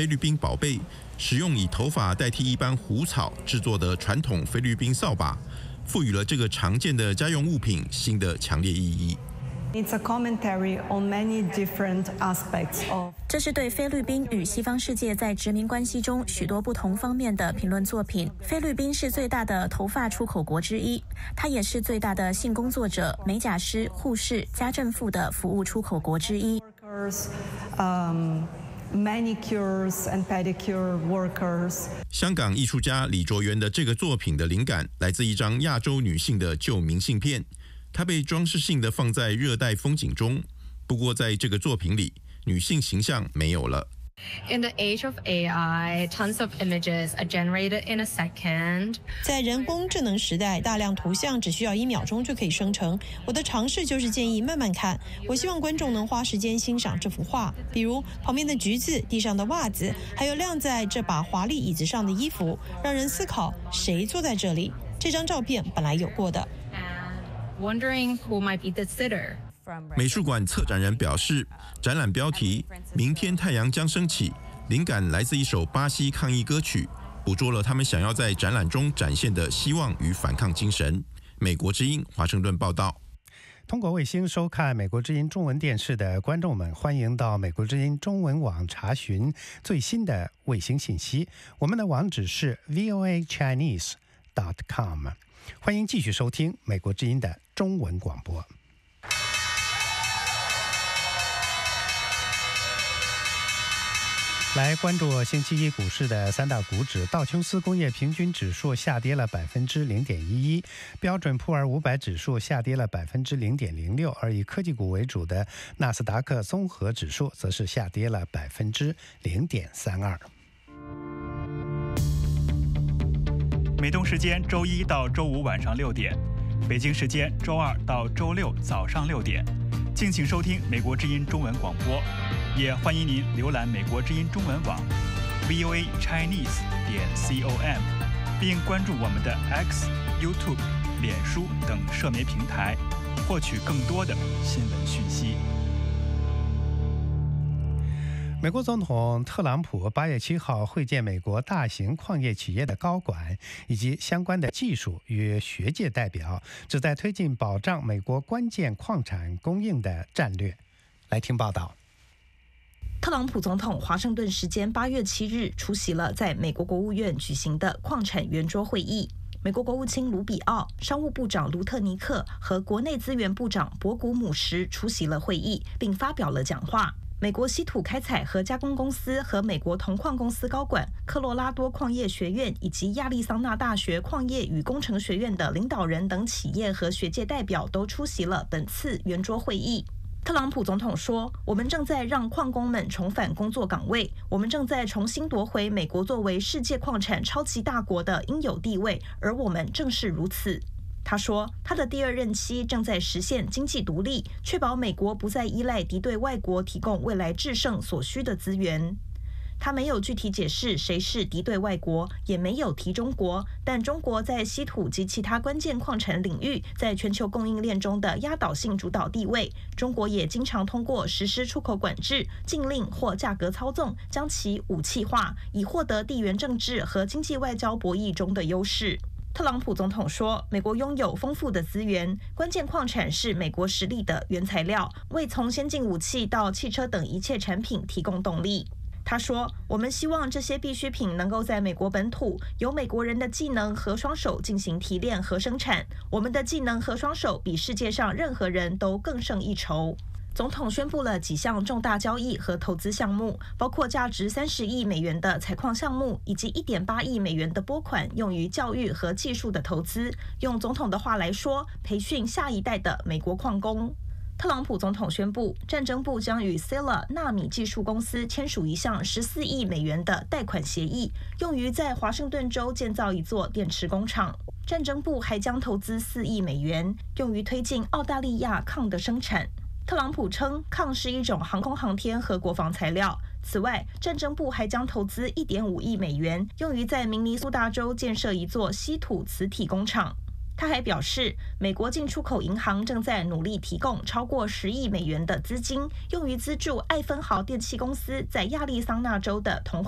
菲律宾宝贝使用以头发代替一般胡草制作的传统菲律宾扫把，赋予了这个常见的家用物品新的强烈意义。 It's a commentary on many different aspects of. 这是对菲律宾与西方世界在殖民关系中许多不同方面的评论作品。菲律宾是最大的头发出口国之一，它也是最大的性工作者、美甲师、护士、家政妇的服务出口国之一。 Manicures and pedicure workers. 香港艺术家李卓元的这个作品的灵感来自一张亚洲女性的旧明信片，它被装饰性的放在热带风景中。不过在这个作品里，女性形象没有了。 In the age of AI, tons of images are generated in a second. 在人工智能时代，大量图像只需要1秒钟就可以生成。我的尝试就是建议慢慢看，我希望观众能花时间欣赏这幅画，比如旁边的橘子、地上的袜子，还有晾在这把华丽椅子上的衣服，让人思考谁坐在这里。这张照片本来有过的。 Wondering who might be the sitter. 美术馆策展人表示，展览标题“明天太阳将升起”灵感来自一首巴西抗议歌曲，捕捉了他们想要在展览中展现的希望与反抗精神。美国之音华盛顿报道。 通过卫星收看美国之音中文电视的观众们，欢迎到美国之音中文网查询最新的卫星信息。我们的网址是 voachinese.com。欢迎继续收听美国之音的中文广播。来关注星期一股市的三大股指，道琼斯工业平均指数下跌了 0.11%， 标准普尔500指数下跌了 0.06%， 而以科技股为主的纳斯达克综合指数则是下跌了 0.32%。 美东时间周一到周五晚上6点，北京时间周二到周六早上6点，敬请收听美国之音中文广播。也欢迎您浏览美国之音中文网 voachinese.com， 并关注我们的 X、YouTube、脸书等社媒平台，获取更多的新闻讯息。 美国总统特朗普8月7号会见美国大型矿业企业的高管以及相关的技术与学界代表，旨在推进保障美国关键矿产供应的战略。来听报道。 特朗普总统华盛顿时间8月7日出席了在美国国务院举行的矿产圆桌会议。美国国务卿卢比奥、商务部长卢特尼克和国内资源部长博古姆什出席了会议，并发表了讲话。美国稀土开采和加工公司和美国铜矿公司高管、科罗拉多矿业学院以及亚利桑那大学矿业与工程学院的领导人等企业和学界代表都出席了本次圆桌会议。特朗普总统说，我们正在让矿工们重返工作岗位，我们正在重新夺回美国作为世界矿产超级大国的应有地位，而我们正是如此。他说，他的第2任期正在实现经济独立，确保美国不再依赖敌对外国提供未来制胜所需的资源。他没有具体解释谁是敌对外国，也没有提中国，但中国在稀土及其他关键矿产领域在全球供应链中的压倒性主导地位。中国也经常通过实施出口管制、禁令或价格操纵，将其武器化，以获得地缘政治和经济外交博弈中的优势。特朗普总统说，美国拥有丰富的资源，关键矿产是美国实力的原材料，为从先进武器到汽车等一切产品提供动力。他说，我们希望这些必需品能够在美国本土由美国人的技能和双手进行提炼和生产，我们的技能和双手比世界上任何人都更胜一筹。总统宣布了几项重大交易和投资项目，包括价值30亿美元的采矿项目，以及1.8亿美元的拨款用于教育和技术的投资。用总统的话来说，培训下一代的美国矿工。特朗普总统宣布，战争部将与 Sila 纳米技术公司签署一项14亿美元的贷款协议，用于在华盛顿州建造一座电池工厂。战争部还将投资4亿美元，用于推进澳大利亚铬的生产。特朗普称，铬是一种航空航天和国防材料。此外，战争部还将投资1.5亿美元，用于在明尼苏达州建设一座稀土磁体工厂。他还表示，美国进出口银行正在努力提供超过10亿美元的资金，用于资助艾芬豪电气公司在亚利桑那州的铜